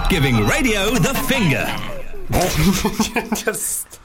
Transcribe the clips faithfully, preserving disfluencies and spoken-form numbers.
Giving radio the finger. Just...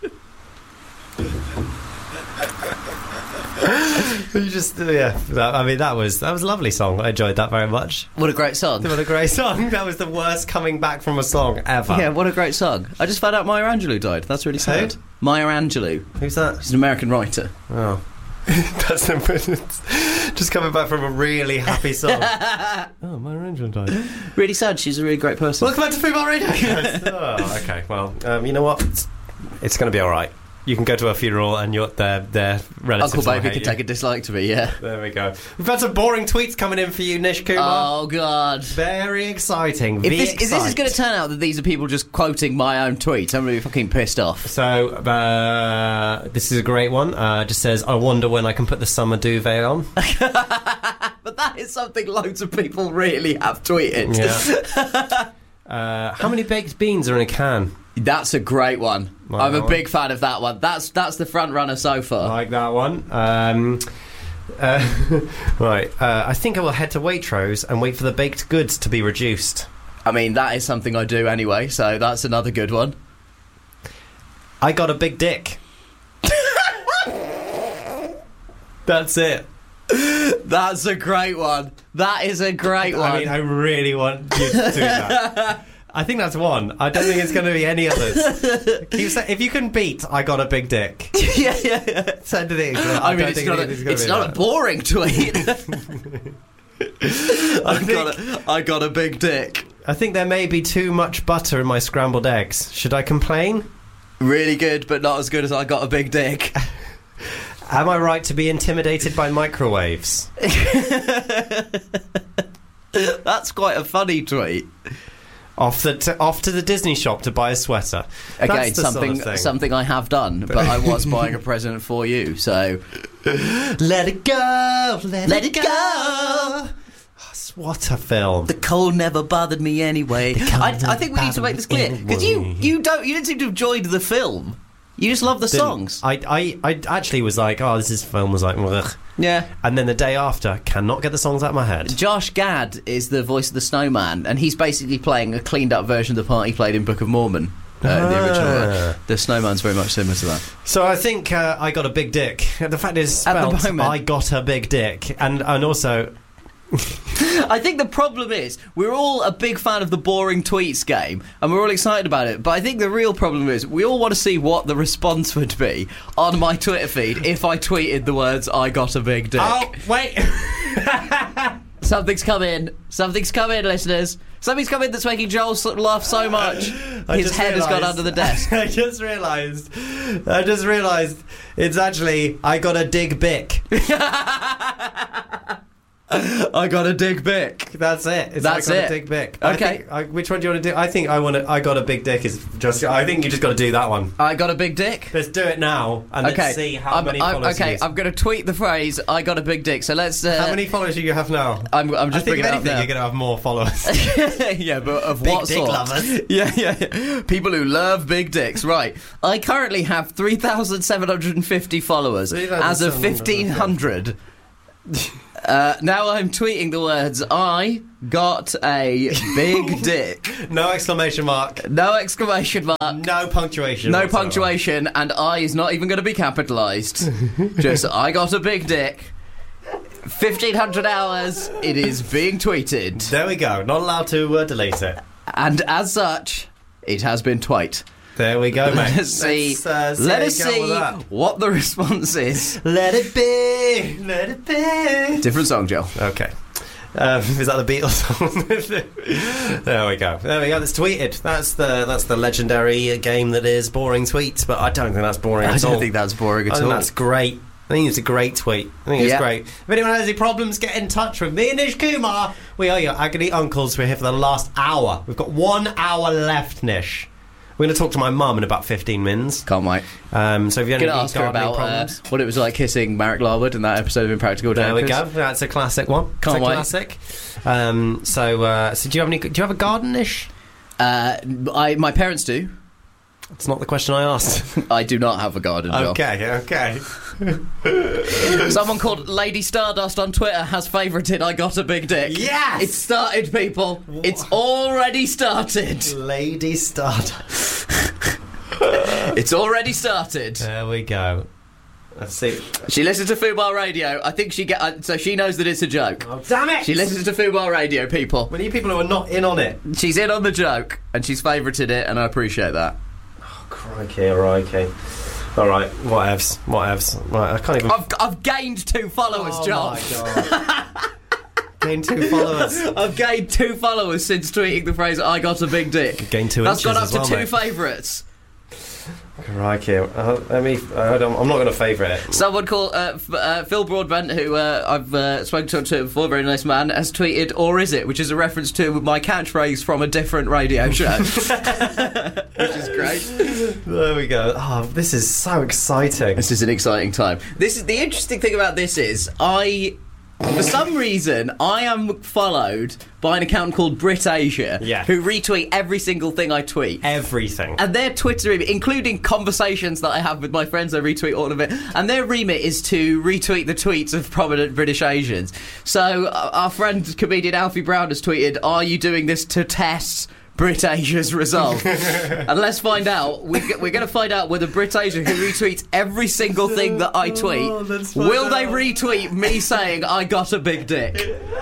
you just yeah that, I mean that was that was a lovely song. I enjoyed that very much. What a great song. What a great song. That was the worst coming back from a song ever. Yeah, what a great song. I just found out Maya Angelou died. That's really sad. Who? Maya Angelou. Who's that? She's an American writer. Oh. That's just coming back from a really happy song. Oh, Maya Angelou died. Really sad. She's a really great person. Welcome back to Female Radio. Oh, okay. Well, um, you know what? It's, it's going to be all right. You can go to a funeral and you're their their relatives. Uncle Baby can take a dislike to me. Yeah. There we go. We've had some boring tweets coming in for you, Nish Kumar. Oh God. Very exciting. If this, if this is going to turn out that these are people just quoting my own tweets, I'm really fucking pissed off. So uh, this is a great one. Uh, it just says, "I wonder when I can put the summer duvet on." But that is something loads of people really have tweeted. Yeah. uh, how many baked beans are in a can? That's a great one. Like I'm a one? big fan of that one. That's that's the front runner so far. I like that one. Um, uh, right. Uh, I think I will head to Waitrose and wait for the baked goods to be reduced. I mean, that is something I do anyway, so that's another good one. I got a big dick. That's it. That's a great one. That is a great one. I mean, I really want you to do that. I think that's one. I don't think it's going to be any others. Keep say, if you can beat I got a big dick. yeah, yeah, yeah. Send it in. I, I mean, it's not, a, it's not a boring tweet. I, think, got a, I got a big dick. I think there may be too much butter in my scrambled eggs. Should I complain? Really good, but not as good as I got a big dick. Am I right to be intimidated by microwaves? That's quite a funny tweet. Off the t- off to the Disney shop to buy a sweater. Again, That's the something sort of something I have done, but I was buying a present for you, so let it go, let, let it it go. go. What a film! The cold never bothered me anyway. I, I think we need to make this clear because you you don't you didn't seem to have enjoyed the film. You just love the Didn't, songs. I, I I actually was like, oh, this is film was like, ugh. Yeah. And then the day after, cannot get the songs out of my head. Josh Gad is the voice of the Snowman, and he's basically playing a cleaned up version of the part he played in Book of Mormon. Uh, ah. The original. Uh, the Snowman's very much similar to that. So I think uh, I got a big dick. The fact is, spelled, At the moment, I got a big dick, and and also. I think the problem is we're all a big fan of the boring tweets game and we're all excited about it, but I think the real problem is we all want to see what the response would be on my Twitter feed if I tweeted the words I got a big dick. Oh, wait. Something's come in. Something's come in, listeners. Something's come in that's making Joel laugh so much I his head realised, has gone under the desk. I just realised I just realised it's actually I got a dig bick. I got a dig bick. That's it. It's That's I got it. a dig bick. Okay. I think, I, which one do you want to do? I think I want to. I got a big dick is just. I think you just got to do that one. I got a big dick. Let's do it now and Okay. let's see how I'm, many I'm, followers. okay, you I'm going to tweet the phrase "I got a big dick." So let's. Uh, How many followers do you have now? I'm, I'm I just think bringing if it up anything, now. you're going to have more followers. Yeah, but of Big what dick sort? lovers. Yeah, yeah, yeah. People who love big dicks. Right. I currently have three thousand seven hundred fifty followers as of fifteen hundred. Uh, now I'm tweeting the words I got a big dick. No exclamation mark. No exclamation mark. No punctuation. No whatsoever. punctuation, and I is not even going to be capitalised. Just I got a big dick. fifteen hundred hours. It is being tweeted, There we go. Not allowed to uh, delete it. and as such, it has been twite. There we go, mate. Let us see. Let's, uh, see let how us you get on with see that. what the response is. Let it be. Let it be. Different song, Joe. Okay. Um, is that the Beatles song? There we go. There we go. That's tweeted. That's the that's the legendary game that is boring tweets. But I don't think that's boring I at all. don't think that's boring at I think all. that's great. I think it's a great tweet. I think it's Yeah. great. If anyone has any problems, get in touch with me and Nish Kumar. We are your agony uncles. We're here for the last hour. We've got one hour left, Nish. We're going to talk to my mum in about fifteen minutes. Can't wait. Um, so if you have Going any to ask her gardening about uh, problems, what it was like kissing Marek Larwood in that episode of Impractical there Jokers. we go. That's a classic one. Can't it's a wait. classic. Um, so, uh, so do you have any? Do you have a garden, Nish? Uh, I, my parents do. It's not the question I asked. I do not have a garden, Joel. Okay, okay. Someone called Lady Stardust on Twitter has favourited I Got a Big Dick. Yes! It's started, people. What? It's already started. Lady Stardust. It's already started. There we go. Let's see. She listens to Fubar Radio. I think she get uh, so she knows that it's a joke. Oh, damn it! She listens to Fubar Radio, people. When you people who are not in on it. She's in on the joke, and she's favourited it, and I appreciate that. Oh, crikey, crikey. All right, whatevs, whatevs. Right, I can't even... I've, I've gained two followers, oh Joel. Oh, my God. Gained two followers. I've gained two followers since tweeting the phrase, I got a big dick. Gained two That's inches gone up as to well, two mate. favourites. Crikey. Uh, let me... I don't, I'm not going to favourite it. Someone called uh, F- uh, Phil Broadbent, who uh, I've uh, spoken to on Twitter before, very nice man, has tweeted, or is it, which is a reference to my catchphrase from a different radio show. Which is great. There we go. Oh, this is so exciting. This is an exciting time. This is the interesting thing about this is I... For some reason, I am followed by an account called BritAsia, Yeah. who retweet every single thing I tweet. Everything. And their Twitter remit, including conversations that I have with my friends, I retweet all of it. And their remit is to retweet the tweets of prominent British Asians. So uh, our friend comedian Alfie Brown has tweeted, "Are you doing this to test BritAsia's resolve?" And let's find out. We're, g- we're going to find out whether BritAsia, who retweets every single thing that I tweet, Oh, let's find will they out. retweet me saying I got a big dick?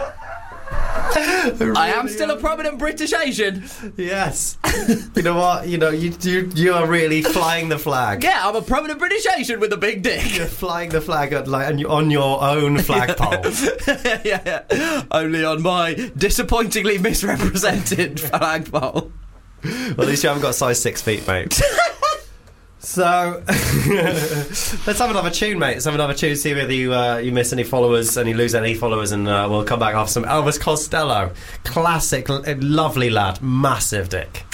I am still a prominent British Asian. Yes. You know what? You know, you, you you are really flying the flag. Yeah, I'm a prominent British Asian with a big dick. You're flying the flag at, like, on your- on your own flagpole. yeah, yeah, only on my disappointingly misrepresented flagpole. Well, at least you haven't got size six feet, mate. So, let's have another tune, mate. Let's have another tune, see whether you uh, you miss any followers and you lose any followers, and uh, we'll come back after some Elvis Costello. Classic, l- lovely lad, massive dick.